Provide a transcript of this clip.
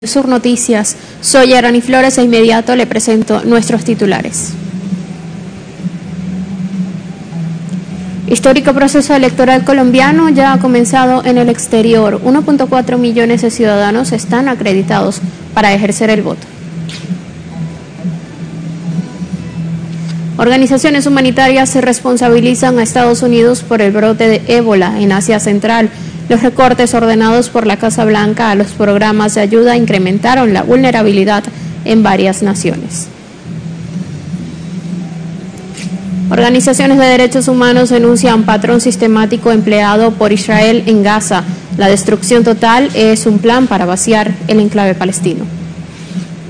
Sur Noticias, soy Arani Flores e inmediato le presento nuestros titulares. Histórico proceso electoral colombiano ya ha comenzado en el exterior. 1.4 millones de ciudadanos están acreditados para ejercer el voto. Organizaciones humanitarias se responsabilizan a Estados Unidos por el brote de ébola en Asia Central. Los recortes ordenados por la Casa Blanca a los programas de ayuda incrementaron la vulnerabilidad en varias naciones. Organizaciones de derechos humanos denuncian patrón sistemático empleado por Israel en Gaza. La destrucción total es un plan para vaciar el enclave palestino.